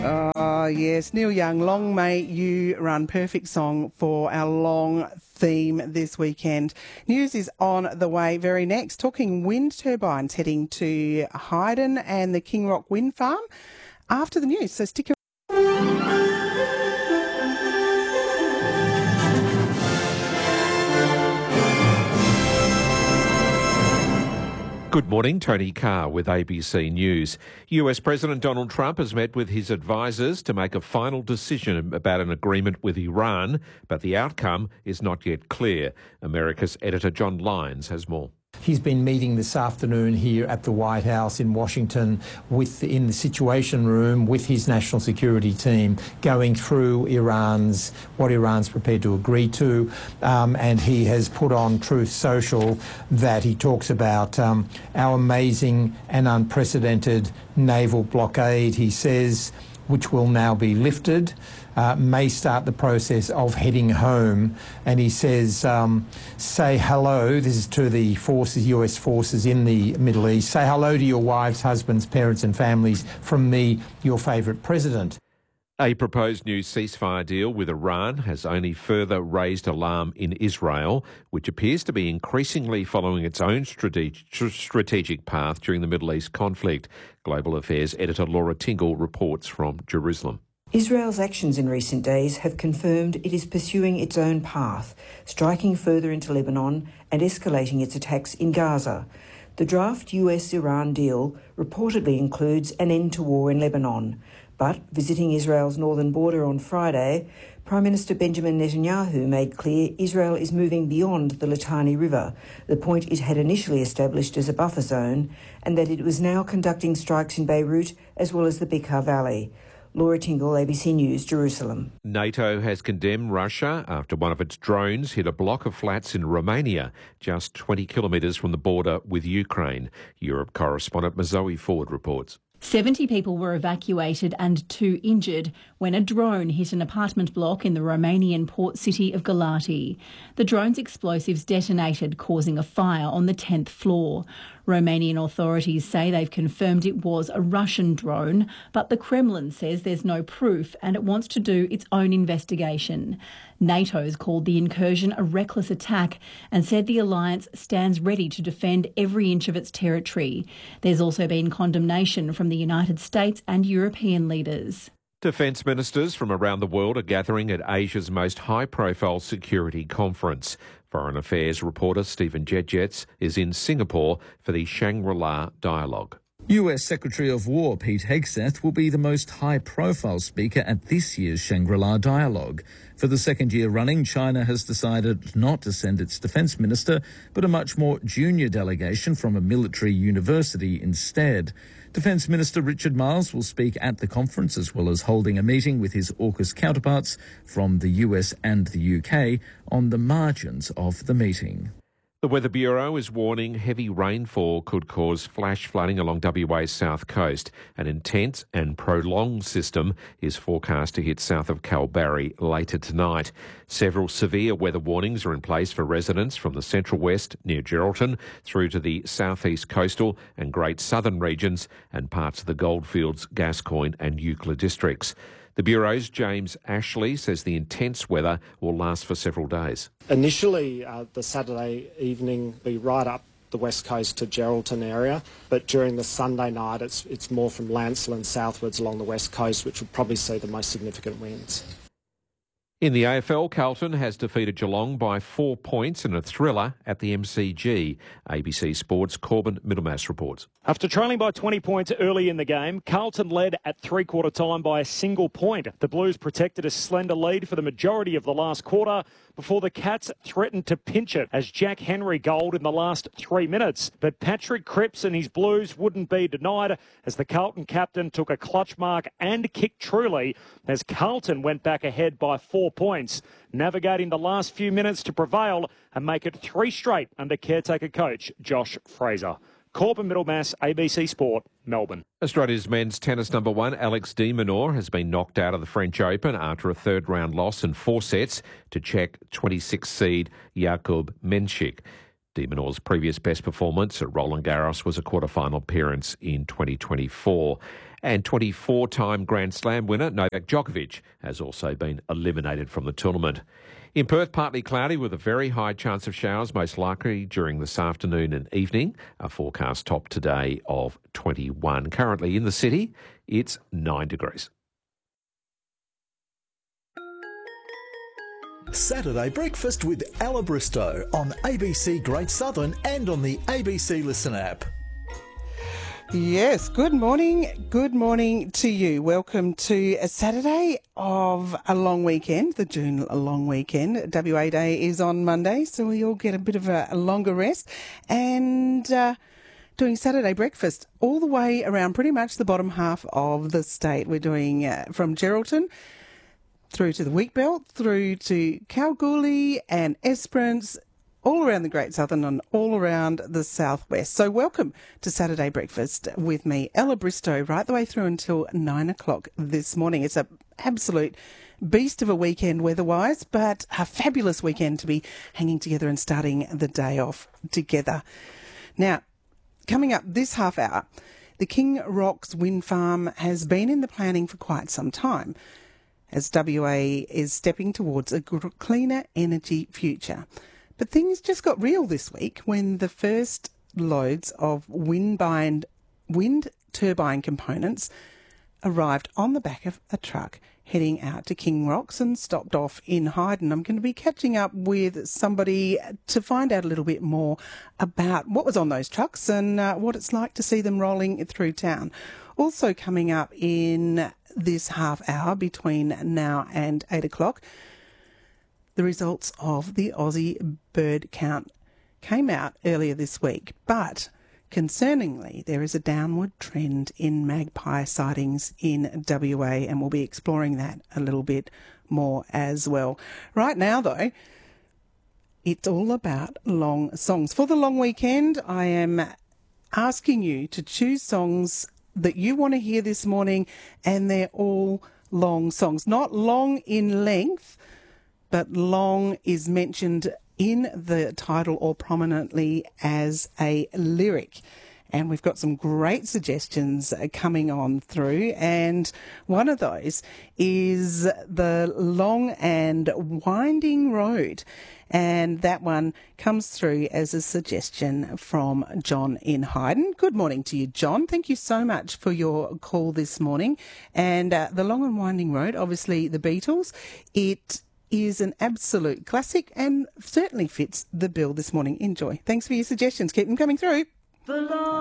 Oh, yes. Neil Young, Long May You Run. Perfect song for our long theme this weekend. News is on the way very next. Talking wind turbines heading to Hyden and the King Rock Wind Farm after the news. So stick around. Good morning, Tony Carr with ABC News. US President Donald Trump has met with his advisers to make a final decision about an agreement with Iran, but the outcome is not yet clear. America's editor John Lyons has more. He's been meeting this afternoon here at the White House in Washington in the Situation Room with his national security team, going through what Iran's prepared to agree to, and he has put on Truth Social that he talks about our amazing and unprecedented naval blockade, he says, which will now be lifted, may start the process of heading home. And he says, say hello, this is to the forces, US forces in the Middle East, say hello to your wives, husbands, parents and families from me, your favourite president. A proposed new ceasefire deal with Iran has only further raised alarm in Israel, which appears to be increasingly following its own strategic path during the Middle East conflict. Global Affairs editor Laura Tingle reports from Jerusalem. Israel's actions in recent days have confirmed it is pursuing its own path, striking further into Lebanon and escalating its attacks in Gaza. The draft US-Iran deal reportedly includes an end to war in Lebanon. But visiting Israel's northern border on Friday, Prime Minister Benjamin Netanyahu made clear Israel is moving beyond the Litani River, the point it had initially established as a buffer zone, and that it was now conducting strikes in Beirut as well as the Bekaa Valley. Laura Tingle, ABC News, Jerusalem. NATO has condemned Russia after one of its drones hit a block of flats in Romania, just 20 kilometres from the border with Ukraine. Europe correspondent Mazoe Ford reports. 70 people were evacuated and 2 injured when a drone hit an apartment block in the Romanian port city of Galati. The drone's explosives detonated, causing a fire on the 10th floor. Romanian authorities say they've confirmed it was a Russian drone, but the Kremlin says there's no proof and it wants to do its own investigation. NATO's called the incursion a reckless attack and said the alliance stands ready to defend every inch of its territory. There's also been condemnation from the United States and European leaders. Defence ministers from around the world are gathering at Asia's most high-profile security conference. Foreign Affairs reporter Stephen Jedgetz is in Singapore for the Shangri-La Dialogue. US Secretary of War Pete Hegseth will be the most high-profile speaker at this year's Shangri-La Dialogue. For the second year running, China has decided not to send its defence minister, but a much more junior delegation from a military university instead. Defence Minister Richard Marles will speak at the conference, as well as holding a meeting with his AUKUS counterparts from the US and the UK on the margins of the meeting. The Weather Bureau is warning heavy rainfall could cause flash flooding along WA's south coast. An intense and prolonged system is forecast to hit south of Kalbarri later tonight. Several severe weather warnings are in place for residents from the central west near Geraldton through to the southeast coastal and Great Southern regions and parts of the Goldfields, Gascoyne and Euclid districts. The Bureau's James Ashley says the intense weather will last for several days. Initially, the Saturday evening will be right up the west coast to Geraldton area, but during the Sunday night it's more from Lancelin southwards along the west coast, which will probably see the most significant winds. In the AFL, Carlton has defeated Geelong by 4 points in a thriller at the MCG. ABC Sports' Corbin Middlemass reports. After trailing by 20 points early in the game, Carlton led at three-quarter time by a single point. The Blues protected a slender lead for the majority of the last quarter before the Cats threatened to pinch it as Jack Henry goaled in the last 3 minutes. But Patrick Cripps and his Blues wouldn't be denied as the Carlton captain took a clutch mark and kicked truly as Carlton went back ahead by 4 points, navigating the last few minutes to prevail and make it 3 straight under caretaker coach Josh Fraser. Corbin Middlemass, ABC Sport, Melbourne. Australia's men's tennis number 1, Alex de Minaur, has been knocked out of the French Open after a third-round loss in 4 sets to Czech 26 seed Jakub Menšík. De Minaur's previous best performance at Roland Garros was a quarter-final appearance in 2024. And 24-time Grand Slam winner Novak Djokovic has also been eliminated from the tournament. In Perth, partly cloudy with a very high chance of showers, most likely during this afternoon and evening. A forecast top today of 21. Currently in the city, it's 9 degrees. Saturday Breakfast with Ella Bristow on ABC Great Southern and on the ABC Listen app. Yes, good morning to you. Welcome to a Saturday of a long weekend, the June long weekend. WA Day is on Monday, so we all get a bit of a longer rest. And doing Saturday breakfast all the way around pretty much the bottom half of the state. We're doing from Geraldton through to the Wheatbelt, through to Kalgoorlie and Esperance, all around the Great Southern and all around the southwest. So welcome to Saturday Breakfast with me, Ella Bristow, right the way through until 9 o'clock this morning. It's an absolute beast of a weekend weather-wise, but a fabulous weekend to be hanging together and starting the day off together. Now, coming up this half hour, the King Rocks Wind Farm has been in the planning for quite some time, as WA is stepping towards a cleaner energy future. But things just got real this week when the first loads of wind turbine components arrived on the back of a truck heading out to King Rocks and stopped off in Hyden. I'm going to be catching up with somebody to find out a little bit more about what was on those trucks and what it's like to see them rolling through town. Also coming up in this half hour between now and 8 o'clock, the results of the Aussie bird count came out earlier this week, but concerningly, there is a downward trend in magpie sightings in WA, and we'll be exploring that a little bit more as well. Right now, though, it's all about long songs. For the long weekend, I am asking you to choose songs that you want to hear this morning, and they're all long songs. Not long in length, but long is mentioned in the title or prominently as a lyric. And we've got some great suggestions coming on through. And one of those is The Long and Winding Road. And that one comes through as a suggestion from John in Hyden. Good morning to you, John. Thank you so much for your call this morning. And The Long and Winding Road, obviously the Beatles, it is an absolute classic and certainly fits the bill this morning. Enjoy. Thanks for your suggestions. Keep them coming through.